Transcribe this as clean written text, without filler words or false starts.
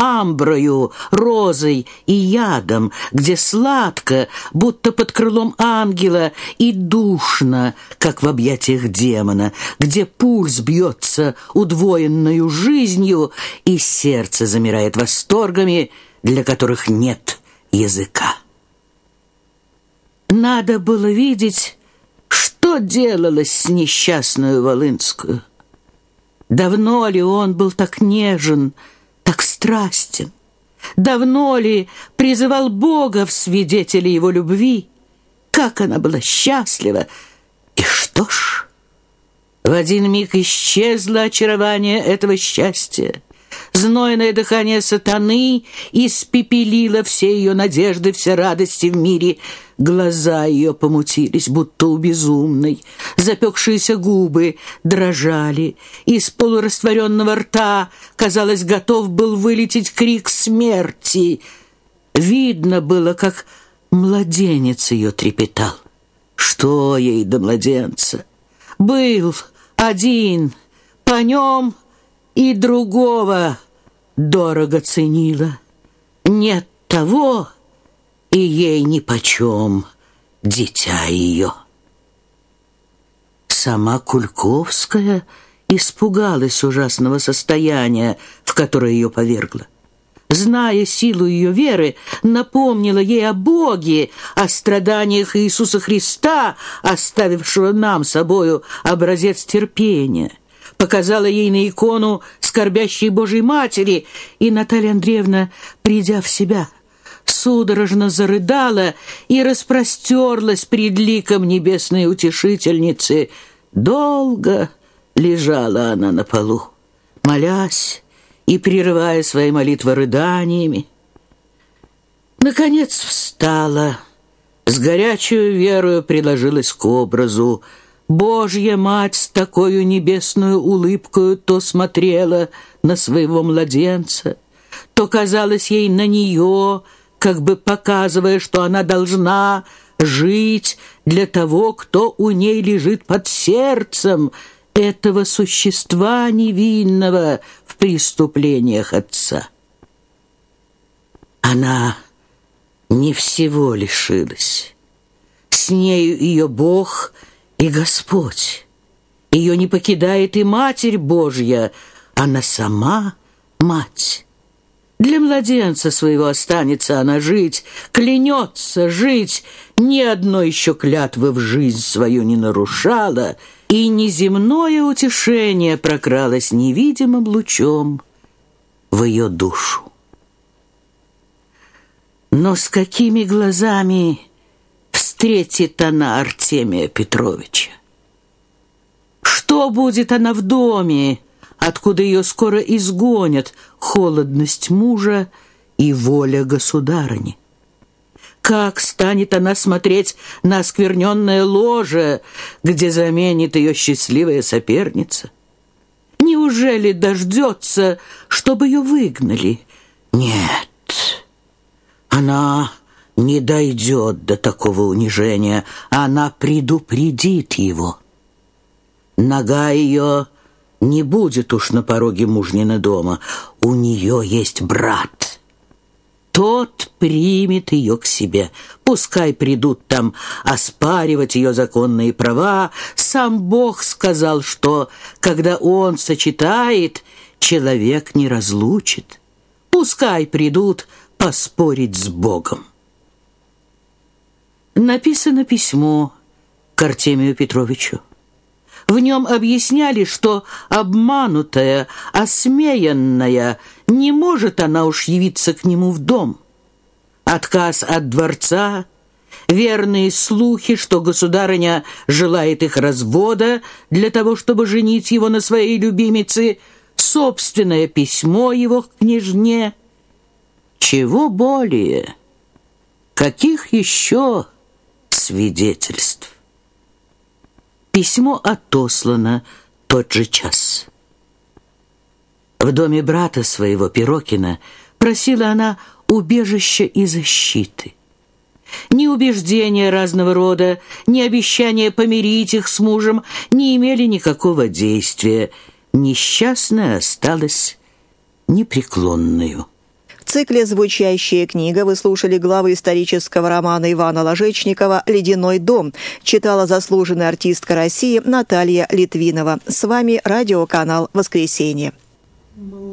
амброю, розой и ядом, где сладко, будто под крылом ангела, и душно, как в объятиях демона, где пульс бьется удвоенною жизнью, и сердце замирает восторгами, для которых нет языка. Надо было видеть, что делалось с несчастную Волынскую. Давно ли он был так нежен, так страстен? Давно ли призывал Бога в свидетели его любви? Как она была счастлива! И что ж, в один миг исчезло очарование этого счастья. Знойное дыхание сатаны испепелило все ее надежды, все радости в мире. Глаза ее помутились, будто у безумной. Запекшиеся губы дрожали. Из полурастворенного рта, казалось, готов был вылететь крик смерти. Видно было, как младенец ее трепетал. Что ей до младенца? Был один, по нем и другого дорого ценила. Нет того, и ей нипочем дитя ее. Сама Кульковская испугалась ужасного состояния, в которое ее повергло. Зная силу ее веры, напомнила ей о Боге, о страданиях Иисуса Христа, оставившего нам собою образец терпения. Показала ей на икону скорбящей Божьей Матери, и Наталья Андреевна, придя в себя, судорожно зарыдала и распростерлась пред ликом небесной утешительницы. Долго лежала она на полу, молясь и прерывая свои молитвы рыданиями. Наконец встала, с горячую верою приложилась к образу. Божья Мать с такою небесную улыбкою то смотрела на своего младенца, то казалось ей на нее, как бы показывая, что она должна жить для того, кто у ней лежит под сердцем, этого существа невинного в преступлениях отца. Она не всего лишилась. С нею ее Бог и Господь. Ее не покидает и Матерь Божья, она сама мать. Для младенца своего останется она жить, клянется жить, ни одной еще клятвы в жизнь свою не нарушала, и неземное утешение прокралось невидимым лучом в ее душу. Но с какими глазами встретит она Артемия Петровича? Что будет она в доме, откуда ее скоро изгонят холодность мужа и воля государыни? Как станет она смотреть на оскверненное ложе, где заменит ее счастливая соперница? Неужели дождется, чтобы ее выгнали? Нет, она не дойдет до такого унижения, она предупредит его. Нога ее не будет уж на пороге мужнина дома, у нее есть брат. Тот примет ее к себе. Пускай придут там оспаривать ее законные права. Сам Бог сказал, что, когда Он сочетает, человек не разлучит. Пускай придут поспорить с Богом. Написано письмо к Артемию Петровичу. В нем объясняли, что обманутая, осмеянная, не может она уж явиться к нему в дом. Отказ от дворца, верные слухи, что государыня желает их развода для того, чтобы женить его на своей любимице, собственное письмо его к княжне. Чего более? Каких еще свидетельств? Письмо отослано тот же час. В доме брата своего, Пирокина, просила она убежища и защиты. Ни убеждения разного рода, ни обещания помирить их с мужем не имели никакого действия. Несчастная осталась непреклонною. цикле «Звучащая книга» вы слушали главы исторического романа Ивана Ложечникова «Ледяной дом». Читала заслуженная артистка России Наталья Литвинова. С вами радиоканал «Воскресенье».